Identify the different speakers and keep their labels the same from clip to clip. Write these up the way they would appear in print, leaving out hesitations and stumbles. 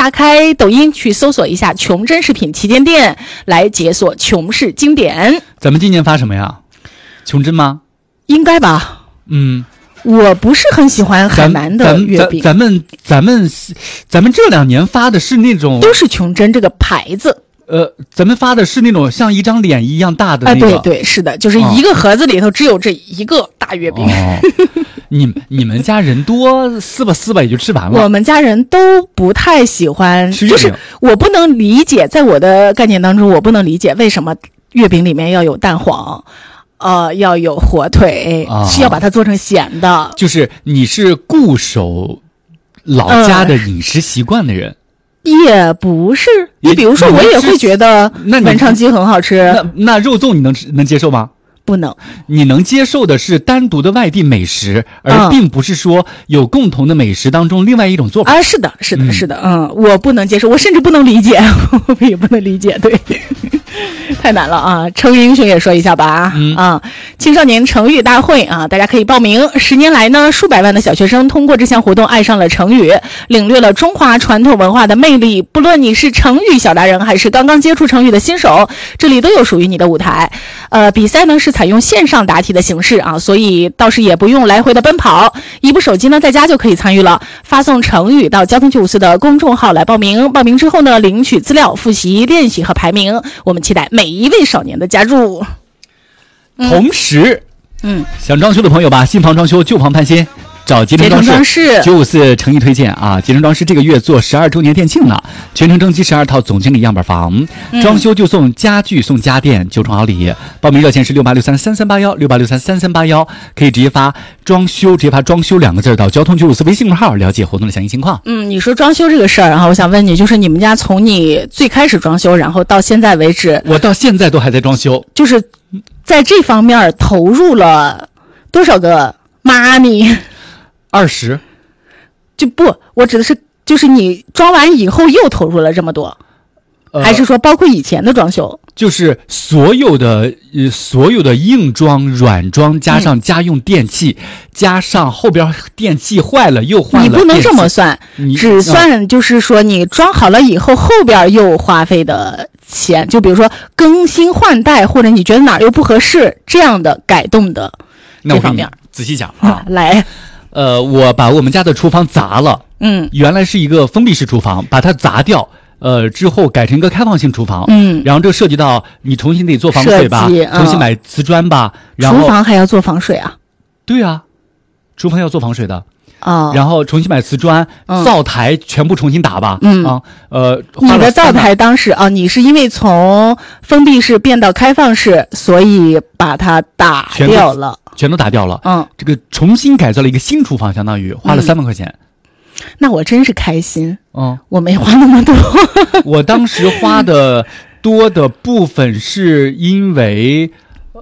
Speaker 1: 打开抖音去搜索一下琼珍食品旗舰店，来解锁琼氏经典。
Speaker 2: 咱们今年发什么呀？琼珍吗？
Speaker 1: 应该吧。我不是很喜欢海南的月饼。
Speaker 2: 咱们这2年发的是那种
Speaker 1: 都是琼珍这个牌子。
Speaker 2: 咱们发的是那种像一张脸一样大的那个。
Speaker 1: 对，是的，就是一个盒子里头只有这一个大月饼。
Speaker 2: 你们家人多，撕吧也就吃完了。
Speaker 1: 我们家人都不太喜欢，就是我不能理解，在我的概念当中，我不能理解为什么月饼里面要有蛋黄。要有火腿，是要把它做成咸的。
Speaker 2: 就是你是固守老家的饮食习惯的人。
Speaker 1: 也不是，你比如说，我也会觉得文昌鸡很好吃。
Speaker 2: 那肉粽你能接受吗？
Speaker 1: 不能。
Speaker 2: 你能接受的是单独的外地美食，而并不是说有共同的美食当中另外一种做法。
Speaker 1: 是的，我不能接受，我甚至不能理解，我也不能理解，对。太难了啊！成语英雄也说一下吧。青少年成语大会啊，大家可以报名。10年来呢，数百万的小学生通过这项活动爱上了成语，领略了中华传统文化的魅力。不论你是成语小达人，还是刚刚接触成语的新手，这里都有属于你的舞台。比赛呢是采用线上答题的形式啊，所以倒是也不用来回的奔跑，一部手机呢在家就可以参与了。发送成语到交通954的公众号来报名。报名之后呢，领取资料、复习、练习和排名。我们期待每一位少年的加入。
Speaker 2: 同时，想装修的朋友吧，新房装修，旧房翻新，找捷成装饰954诚意推荐啊！捷成装饰这个月做12周年店庆了，全程征集12套总经理样板房，装修就送家具送家电9重好礼。报名热线是68633381，68633381，可以直接发装修2个字到交通954微信公号了解活动的详细情况。
Speaker 1: 你说装修这个事儿啊，我想问你，就是你们家从你最开始装修，然后到现在为止，
Speaker 2: 我到现在都还在装修，
Speaker 1: 就是在这方面投入了多少个money
Speaker 2: ？20，
Speaker 1: 就不，我指的是就是你装完以后又投入了这么多，还是说包括以前的装修？
Speaker 2: 就是所有的硬装、软装，加上家用电器，加上后边电器坏了又换了，
Speaker 1: 你不能这么算，只算就是说你装好了以后，后边又花费的钱，就比如说更新换代，或者你觉得哪儿又不合适这样的改动的这方面。
Speaker 2: 仔细讲啊，
Speaker 1: 来。
Speaker 2: 我把我们家的厨房砸了，原来是一个封闭式厨房，把它砸掉，之后改成一个开放性厨房，然后这涉及到你重新得做防水吧，重新买瓷砖吧，然后
Speaker 1: 厨房还要做防水啊？
Speaker 2: 对啊，厨房要做防水的。然后重新买瓷砖，灶台全部重新打吧。你
Speaker 1: 的灶台当时你是因为从封闭式变到开放式，所以把它打掉了，
Speaker 2: 全都打掉了。这个重新改造了一个新厨房，相当于花了3万块钱。
Speaker 1: 那我真是开心。我没花那么多。
Speaker 2: 我当时花的多的部分是因为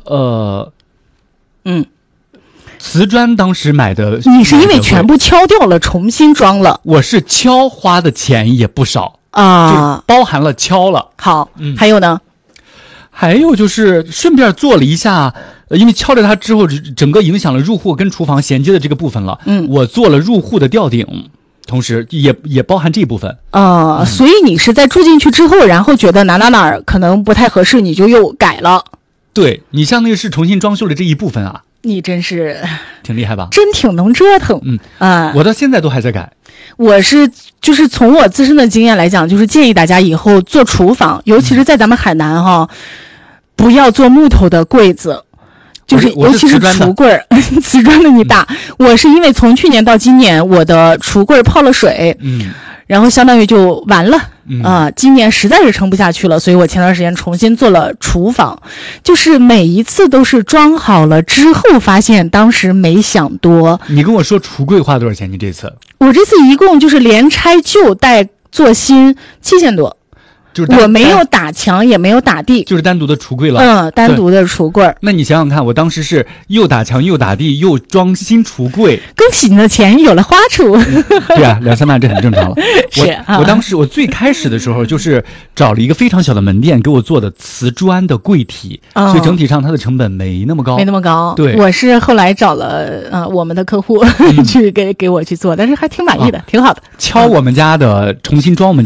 Speaker 2: 瓷砖当时买的，
Speaker 1: 你是因为全部敲掉了，重新装了。
Speaker 2: 我是敲花的钱也不少啊，就包含了敲了。
Speaker 1: 好，还有呢？
Speaker 2: 还有就是顺便做了一下，因为敲着它之后，整个影响了入户跟厨房衔接的这个部分了。我做了入户的吊顶，同时也包含这一部分。
Speaker 1: 所以你是在住进去之后，然后觉得哪儿可能不太合适，你就又改了。
Speaker 2: 对，你相当于是重新装修了这一部分啊。
Speaker 1: 你真是
Speaker 2: 挺厉害吧？
Speaker 1: 真挺能折腾。
Speaker 2: 我到现在都还在改。
Speaker 1: 我是就是从我自身的经验来讲，就是建议大家以后做厨房，尤其是在咱们海南不要做木头的柜子，就是尤其是橱柜瓷砖的你打。我是因为从去年到今年，我的橱柜泡了水，然后相当于就完了。今年实在是撑不下去了，所以我前段时间重新做了厨房，就是每一次都是装好了之后发现当时没想多。
Speaker 2: 你跟我说橱柜花多少钱？你这次？
Speaker 1: 我这次一共就是连拆旧带做新7000多。就是我没有打墙也没有打地，
Speaker 2: 就是单独的橱柜了。
Speaker 1: 单独的橱柜。
Speaker 2: 那你想想看，我当时是又打墙又打地又装新橱柜。
Speaker 1: 恭喜你的钱有了花出。
Speaker 2: 对啊，2-3万这很正常了。我当时我最开始的时候就是找了一个非常小的门店给我做的瓷砖的柜体，所以整体上它的成本没那么高。对，
Speaker 1: 我是后来找了我们的客户去给我去做，但是还挺满意的，挺好的。
Speaker 2: 敲我们家的，重新装我们家